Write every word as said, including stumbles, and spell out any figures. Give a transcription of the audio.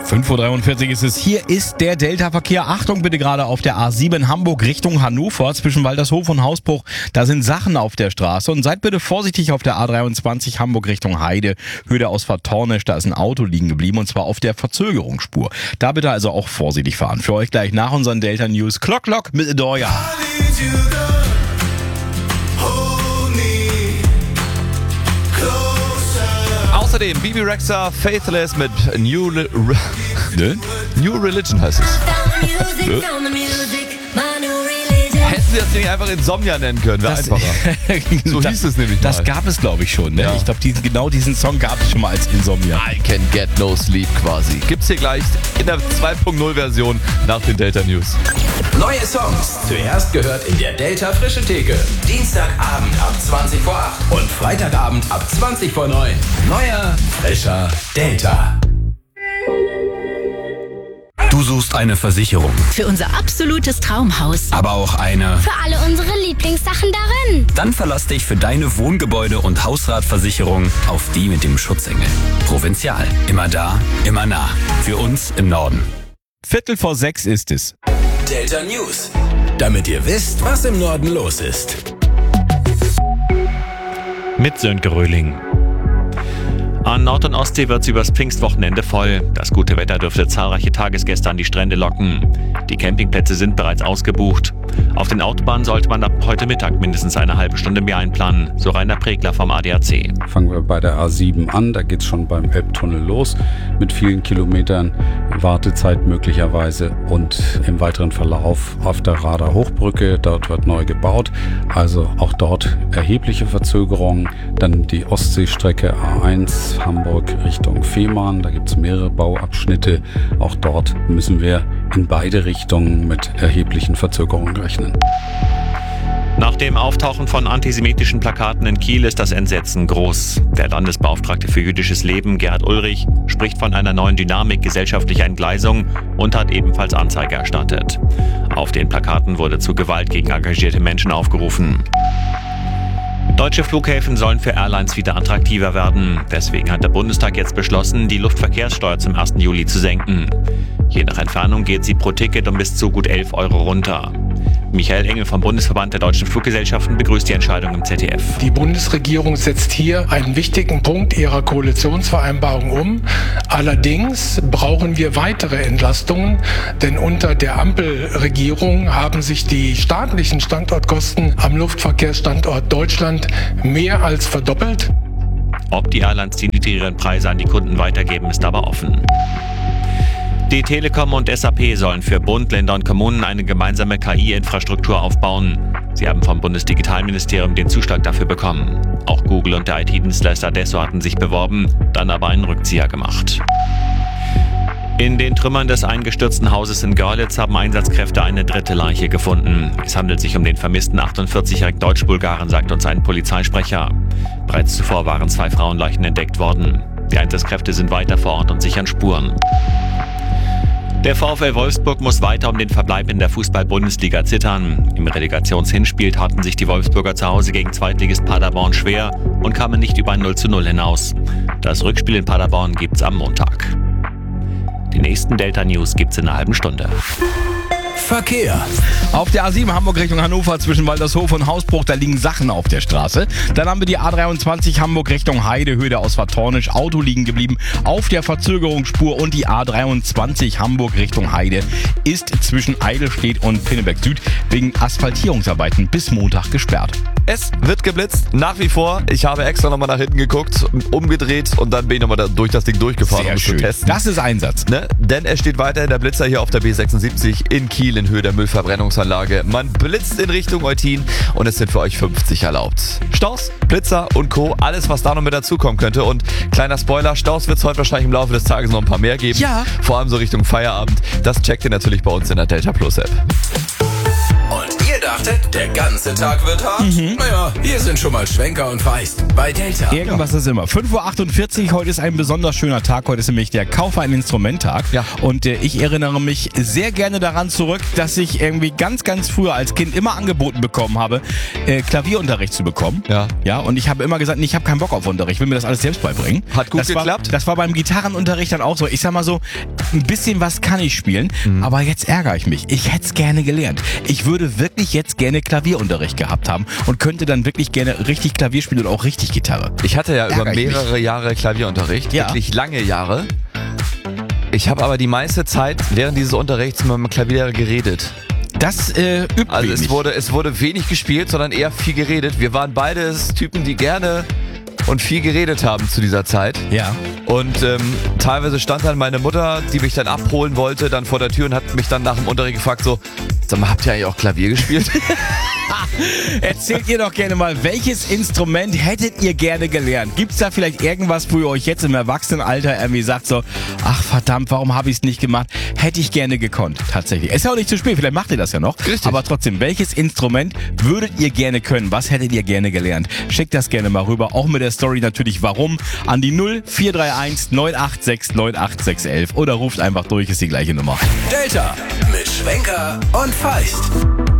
fünf Uhr dreiundvierzig ist es. Hier ist der Delta-Verkehr. Achtung bitte gerade auf der A sieben Hamburg Richtung Hannover zwischen Waltershof und Hausbruch. Da sind Sachen auf der Straße. Und seid bitte vorsichtig auf der A dreiundzwanzig Hamburg Richtung Heide. Höhe der Ausfahrt Tornisch, da ist ein Auto liegen geblieben und zwar auf der Verzögerungsspur. Da bitte also auch vorsichtig fahren. Für euch gleich nach unseren Delta News. Clock Clock mit Adoya. Außerdem Bibi Rexha, Faithless mit New, Re- ne? New Religion heißt es. Ne? Hätten sie das nicht einfach Insomnia nennen können, wäre einfacher. So das, hieß es nämlich mal. Das gab es, glaube ich, schon. Ne? Ja. Ich glaube, diesen, genau diesen Song gab es schon mal als Insomnia. I can get no sleep quasi. Gibt's hier gleich in der zwei Punkt null Version nach den Delta News. Neue Songs. Zuerst gehört in der Delta Frische Theke. Dienstagabend ab zwanzig vor acht und Freitagabend ab zwanzig vor neun. Neuer, frischer Delta. Du suchst eine Versicherung, Für unser absolutes Traumhaus. aber auch eine. Für alle unsere Lieblingssachen darin. Dann verlass dich für deine Wohngebäude- und Hausratversicherung auf die mit dem Schutzengel. Provinzial. Immer da, immer nah. Für uns im Norden. Viertel vor sechs ist es. Delta News. Damit ihr wisst, was im Norden los ist. Mit Sönke Röhling. An Nord- und Ostsee wird es übers Pfingstwochenende voll. Das gute Wetter dürfte zahlreiche Tagesgäste an die Strände locken. Die Campingplätze sind bereits ausgebucht. Auf den Autobahnen sollte man ab heute Mittag mindestens eine halbe Stunde mehr einplanen, so Rainer Pregler vom A D A C. Fangen wir bei der A sieben an, da geht's schon beim Elbtunnel los mit vielen Kilometern Wartezeit möglicherweise und im weiteren Verlauf auf der Rader Hochbrücke, dort wird neu gebaut, also auch dort erhebliche Verzögerungen. Dann die Ostseestrecke A eins Hamburg Richtung Fehmarn, da gibt's mehrere Bauabschnitte, auch dort müssen wir in beide Richtungen mit erheblichen Verzögerungen rechnen. Nach dem Auftauchen von antisemitischen Plakaten in Kiel ist das Entsetzen groß. Der Landesbeauftragte für jüdisches Leben, Gerhard Ulrich, spricht von einer neuen Dynamik gesellschaftlicher Entgleisung und hat ebenfalls Anzeige erstattet. Auf den Plakaten wurde zu Gewalt gegen engagierte Menschen aufgerufen. Deutsche Flughäfen sollen für Airlines wieder attraktiver werden. Deswegen hat der Bundestag jetzt beschlossen, die Luftverkehrssteuer zum ersten Juli zu senken. Je nach Entfernung geht sie pro Ticket um bis zu gut elf Euro runter. Michael Engel vom Bundesverband der Deutschen Fluggesellschaften begrüßt die Entscheidung im Z D F. Die Bundesregierung setzt hier einen wichtigen Punkt ihrer Koalitionsvereinbarung um. Allerdings brauchen wir weitere Entlastungen, denn unter der Ampelregierung haben sich die staatlichen Standortkosten am Luftverkehrsstandort Deutschland mehr als verdoppelt. Ob die Airlines die niedrigeren Preise an die Kunden weitergeben, ist aber offen. Die Telekom und S A P sollen für Bund, Länder und Kommunen eine gemeinsame K I-Infrastruktur aufbauen. Sie haben vom Bundesdigitalministerium den Zuschlag dafür bekommen. Auch Google und der I T-Dienstleister Adesso hatten sich beworben, dann aber einen Rückzieher gemacht. In den Trümmern des eingestürzten Hauses in Görlitz haben Einsatzkräfte eine dritte Leiche gefunden. Es handelt sich um den vermissten achtundvierzigjährigen Deutsch-Bulgaren, sagt uns ein Polizeisprecher. Bereits zuvor waren zwei Frauenleichen entdeckt worden. Die Einsatzkräfte sind weiter vor Ort und sichern Spuren. Der VfL Wolfsburg muss weiter um den Verbleib in der Fußball-Bundesliga zittern. Im Relegationshinspiel taten sich die Wolfsburger zu Hause gegen Zweitligist Paderborn schwer und kamen nicht über ein null zu null hinaus. Das Rückspiel in Paderborn gibt's am Montag. Die nächsten Delta News gibt's in einer halben Stunde. Verkehr. Auf der A sieben Hamburg Richtung Hannover zwischen Waltershof und Hausbruch, da liegen Sachen auf der Straße. Dann haben wir die A dreiundzwanzig Hamburg Richtung Heide, Höhe der Ausfahrt Tornisch, Auto liegen geblieben auf der Verzögerungsspur und die A dreiundzwanzig Hamburg Richtung Heide ist zwischen Eidelstedt und Pinneberg Süd wegen Asphaltierungsarbeiten bis Montag gesperrt. Es wird geblitzt, nach wie vor. Ich habe extra nochmal nach hinten geguckt, umgedreht und dann bin ich nochmal da durch das Ding durchgefahren, Sehr um es schön. zu testen. Das ist Einsatz. Ne? Denn es steht weiterhin der Blitzer hier auf der B sechsundsiebzig in Kiel in Höhe der Müllverbrennungsanlage. Man blitzt in Richtung Eutin und es sind für euch fünfzig erlaubt. Staus, Blitzer und Co., alles was da noch mit dazukommen könnte. Und kleiner Spoiler, Staus wird es heute wahrscheinlich im Laufe des Tages noch ein paar mehr geben. Ja. Vor allem so Richtung Feierabend. Das checkt ihr natürlich bei uns in der Delta Plus App. Und ihr dacht, dachtet, der ganze Tag wird hart? Mhm. Naja, hier sind schon mal Schwenker und Feist bei Delta. Irgendwas ist immer. fünf Uhr achtundvierzig, heute ist ein besonders schöner Tag. Heute ist nämlich der Kaufe ein Instrumenttag. Ja. Und äh, ich erinnere mich sehr gerne daran zurück, dass ich irgendwie ganz, ganz früher als Kind immer angeboten bekommen habe, äh, Klavierunterricht zu bekommen. Ja. Ja. Und ich habe immer gesagt, nee, ich habe keinen Bock auf Unterricht, ich will mir das alles selbst beibringen. Hat gut das geklappt? War, das war beim Gitarrenunterricht dann auch so. Ich sag mal so, ein bisschen was kann ich spielen, mhm. aber jetzt ärgere ich mich. Ich hätte es gerne gelernt. Ich würde wirklich jetzt gerne Klavierunterricht gehabt haben und könnte dann wirklich gerne richtig Klavier spielen und auch richtig Gitarre. Ich hatte ja Ärger über mehrere Jahre Klavierunterricht, ja. wirklich lange Jahre. Ich habe aber die meiste Zeit während dieses Unterrichts mit meinem Klavierlehrer geredet. Das äh, übt Also wenig. es wurde, es wurde wenig gespielt, sondern eher viel geredet. Wir waren beides Typen, die gerne und viel geredet haben zu dieser Zeit. Ja. Und ähm, teilweise stand dann meine Mutter, die mich dann abholen wollte, dann vor der Tür und hat mich dann nach dem Unterricht gefragt, so, sag mal, habt ihr eigentlich auch Klavier gespielt? Erzählt ihr doch gerne mal, welches Instrument hättet ihr gerne gelernt? Gibt's da vielleicht irgendwas, wo ihr euch jetzt im Erwachsenenalter irgendwie sagt so, ach verdammt, warum habe ich es nicht gemacht? Hätte ich gerne gekonnt, tatsächlich. Ist ja auch nicht zu spät, vielleicht macht ihr das ja noch. Richtig. Aber trotzdem, welches Instrument würdet ihr gerne können? Was hättet ihr gerne gelernt? Schickt das gerne mal rüber, auch mit der Story natürlich warum, an die null vier drei eins neun acht sechs neun acht sechs eins oder ruft einfach durch, ist die gleiche Nummer. Delta mit Schwenker und Feist.